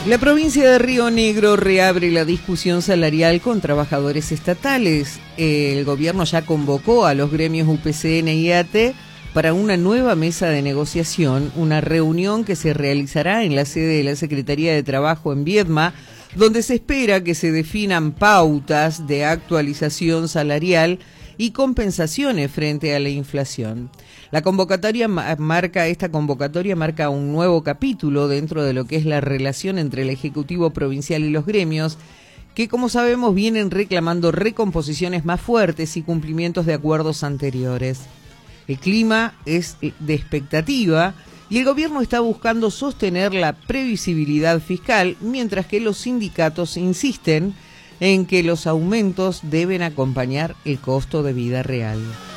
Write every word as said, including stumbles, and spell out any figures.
La provincia de Río Negro reabre la discusión salarial con trabajadores estatales. El gobierno ya convocó a los gremios U P C N y A T E para una nueva mesa de negociación, una reunión que se realizará en la sede de la Secretaría de Trabajo en Viedma, donde se espera que se definan pautas de actualización salarial y compensaciones frente a la inflación. La convocatoria marca, esta convocatoria marca un nuevo capítulo dentro de lo que es la relación entre el Ejecutivo Provincial y los gremios, que como sabemos vienen reclamando recomposiciones más fuertes y cumplimientos de acuerdos anteriores. El clima es de expectativa y el gobierno está buscando sostener la previsibilidad fiscal, mientras que los sindicatos insisten en que los aumentos deben acompañar el costo de vida real.